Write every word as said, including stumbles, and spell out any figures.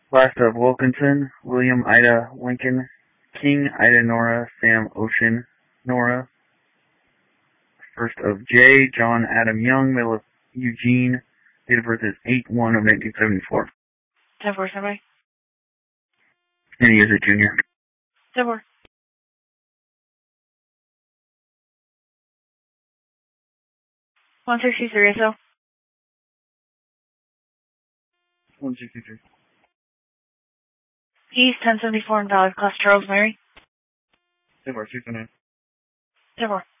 Last of Wilkinson, William Ida Lincoln, King Ida Nora, Sam Ocean Nora. First of J, John Adam Young, middle of Eugene. Date of birth is eight one of nineteen seventy-four. ten four, somebody. And he is a junior. ten four. one sixty-three, so. one sixty-three. East ten seventy-four in Valley Class Charles Mary. ten four, six oh nine. ten four.